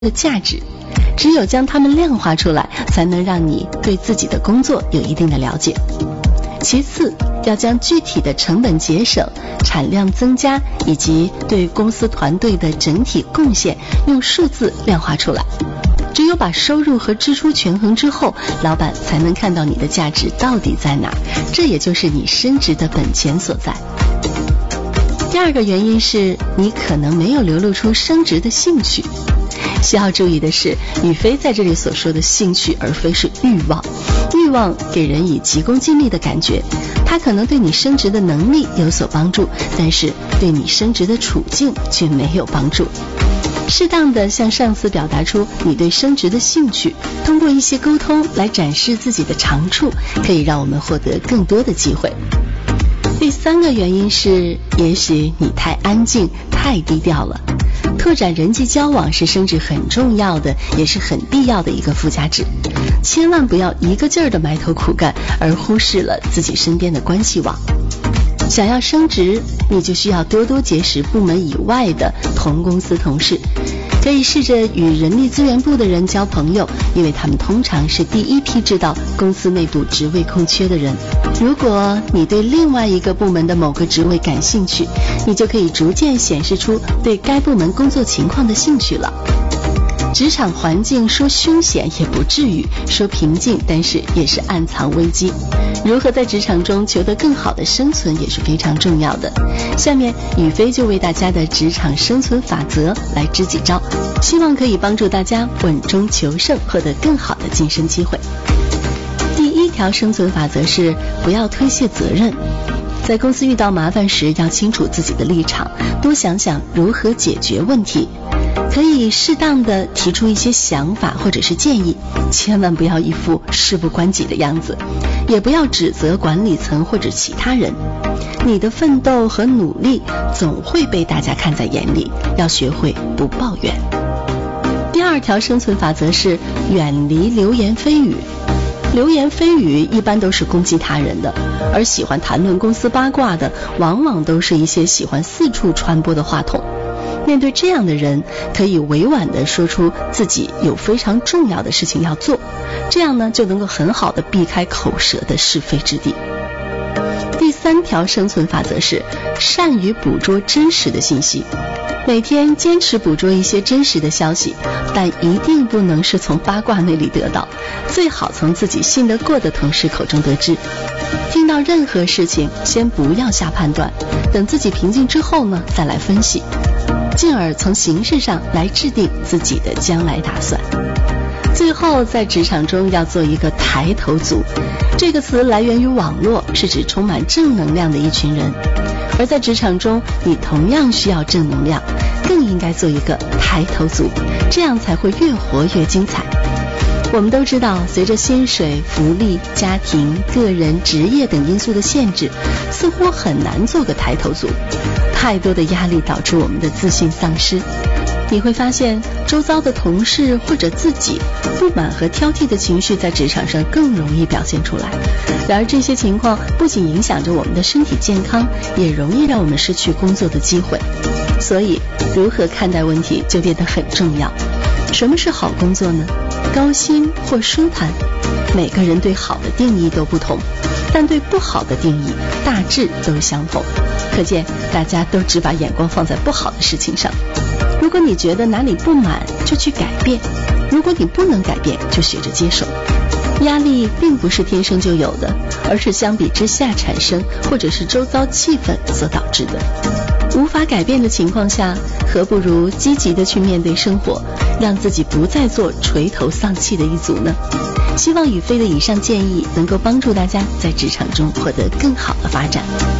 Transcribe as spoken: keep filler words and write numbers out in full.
的价值，只有将它们量化出来，才能让你对自己的工作有一定的了解。其次，要将具体的成本节省、产量增加以及对公司团队的整体贡献用数字量化出来。只有把收入和支出权衡之后，老板才能看到你的价值到底在哪儿，这也就是你升职的本钱所在。第二个原因是你可能没有流露出升职的兴趣。需要注意的是，宇飞在这里所说的兴趣而非是欲望。欲望给人以急功近利的感觉，它可能对你升职的能力有所帮助，但是对你升职的处境却没有帮助。适当的向上司表达出你对升职的兴趣，通过一些沟通来展示自己的长处，可以让我们获得更多的机会。第三个原因是，也许你太安静、太低调了。拓展人际交往是升职很重要的，也是很必要的一个附加值。千万不要一个劲儿的埋头苦干，而忽视了自己身边的关系网。想要升职，你就需要多多结识部门以外的同公司同事，可以试着与人力资源部的人交朋友，因为他们通常是第一批知道公司内部职位空缺的人。如果你对另外一个部门的某个职位感兴趣，你就可以逐渐显示出对该部门工作情况的兴趣了。职场环境说凶险也不至于，说平静但是也是暗藏危机。如何在职场中求得更好的生存也是非常重要的。下面宇飞就为大家的职场生存法则来支几招，希望可以帮助大家稳中求胜，获得更好的晋升机会。第一条生存法则是不要推卸责任。在公司遇到麻烦时，要清楚自己的立场，多想想如何解决问题。可以适当的提出一些想法或者是建议，千万不要一副事不关己的样子，也不要指责管理层或者其他人。你的奋斗和努力总会被大家看在眼里，要学会不抱怨。第二条生存法则是远离流言蜚语。流言蜚语一般都是攻击他人的，而喜欢谈论公司八卦的，往往都是一些喜欢四处传播的话筒。面对这样的人，可以委婉地说出自己有非常重要的事情要做，这样呢就能够很好地避开口舌的是非之地。第三条生存法则是善于捕捉真实的信息。每天坚持捕捉一些真实的消息，但一定不能是从八卦那里得到，最好从自己信得过的同事口中得知。听到任何事情，先不要下判断，等自己平静之后呢，再来分析，进而从形式上来制定自己的将来打算。最后，在职场中要做一个抬头族，这个词来源于网络，是指充满正能量的一群人。而在职场中，你同样需要正能量，更应该做一个抬头族，这样才会越活越精彩。我们都知道，随着薪水、福利、家庭、个人、职业等因素的限制，似乎很难做个抬头族。太多的压力导致我们的自信丧失。你会发现，周遭的同事或者自己不满和挑剔的情绪在职场上更容易表现出来。然而这些情况不仅影响着我们的身体健康，也容易让我们失去工作的机会。所以，如何看待问题就变得很重要。什么是好工作呢？高薪或舒坦？每个人对好的定义都不同，但对不好的定义大致都相同。可见大家都只把眼光放在不好的事情上。如果你觉得哪里不满，就去改变；如果你不能改变，就学着接受。压力并不是天生就有的，而是相比之下产生，或者是周遭气氛所导致的。无法改变的情况下，何不如积极的去面对生活，让自己不再做垂头丧气的一族呢？希望宇飞的以上建议能够帮助大家在职场中获得更好的发展。